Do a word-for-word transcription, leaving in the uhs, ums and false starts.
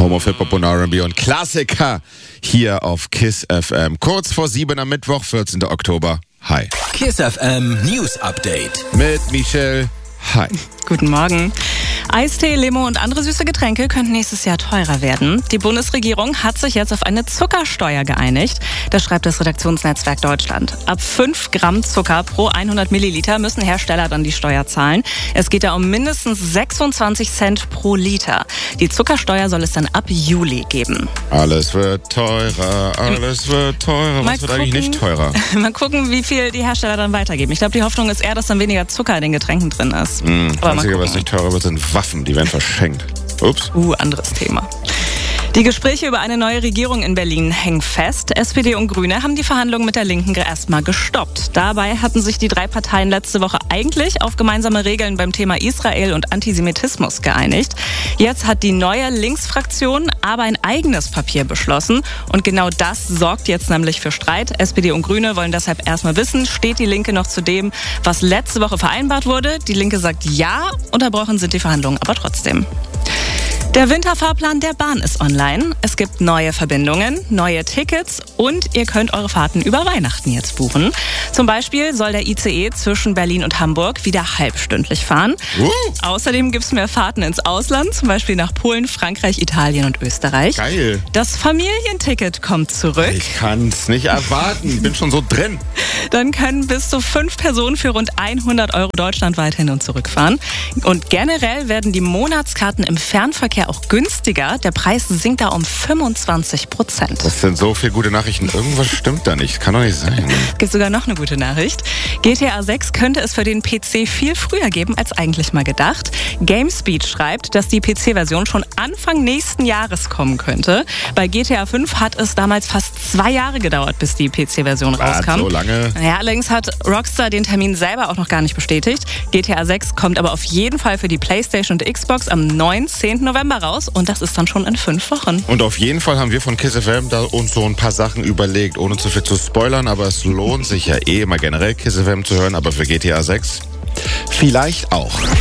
Home of Hip-Hop und R and B und Klassiker hier auf KISS F M. Kurz vor sieben am Mittwoch, vierzehnten Oktober. Hi. KISS F M News Update. Mit Michelle. Hi. Guten Morgen. Eistee, Limo und andere süße Getränke könnten nächstes Jahr teurer werden. Die Bundesregierung hat sich jetzt auf eine Zuckersteuer geeinigt. Das schreibt das Redaktionsnetzwerk Deutschland. Ab fünf Gramm Zucker pro hundert Milliliter müssen Hersteller dann die Steuer zahlen. Es geht da um mindestens sechsundzwanzig Cent pro Liter. Die Zuckersteuer soll es dann ab Juli geben. Alles wird teurer, alles wird teurer. Mal Was wird gucken, eigentlich nicht teurer? Mal gucken, wie viel die Hersteller dann weitergeben. Ich glaube, die Hoffnung ist eher, dass dann weniger Zucker in den Getränken drin ist. Mm, Aber das mal Einzige, was gucken. nicht teurer wird, sind Waffen. Die werden verschenkt. Ups. Uh, anderes Thema. Die Gespräche über eine neue Regierung in Berlin hängen fest. S P D und Grüne haben die Verhandlungen mit der Linken erstmal gestoppt. Dabei hatten sich die drei Parteien letzte Woche eigentlich auf gemeinsame Regeln beim Thema Israel und Antisemitismus geeinigt. Jetzt hat die neue Linksfraktion aber ein eigenes Papier beschlossen. Und genau das sorgt jetzt nämlich für Streit. S P D und Grüne wollen deshalb erstmal wissen, steht die Linke noch zu dem, was letzte Woche vereinbart wurde? Die Linke sagt ja, unterbrochen sind die Verhandlungen aber trotzdem. Der Winterfahrplan der Bahn ist online. Es gibt neue Verbindungen, neue Tickets und ihr könnt eure Fahrten über Weihnachten jetzt buchen. Zum Beispiel soll der I C E zwischen Berlin und Hamburg wieder halbstündlich fahren. Uh. Außerdem gibt es mehr Fahrten ins Ausland, zum Beispiel nach Polen, Frankreich, Italien und Österreich. Geil. Das Familienticket kommt zurück. Ich kann's nicht erwarten. Bin schon so drin. Dann können bis zu fünf Personen für rund hundert Euro deutschlandweit hin und zurück fahren. Und generell werden die Monatskarten im Fernverkehr auch günstiger. Der Preis sinkt da um fünfundzwanzig Prozent. Das sind so viele gute Nachrichten. Irgendwas stimmt da nicht. Kann doch nicht sein. Es gibt sogar noch eine gute Nachricht. G T A sechs könnte es für den P C viel früher geben als eigentlich mal gedacht. GameSpeed schreibt, dass die P C-Version schon Anfang nächsten Jahres kommen könnte. Bei G T A fünf hat es damals fast zwei Jahre gedauert, bis die P C-Version rauskam. So lange? Ja, allerdings hat Rockstar den Termin selber auch noch gar nicht bestätigt. G T A sechs kommt aber auf jeden Fall für die PlayStation und Xbox am neunzehnten November raus und das ist dann schon in fünf Wochen. Und auf jeden Fall haben wir von KISS F M da uns so ein paar Sachen überlegt, ohne zu viel zu spoilern, aber es lohnt sich ja eh immer generell KISS F M zu hören, aber für G T A sechs vielleicht auch.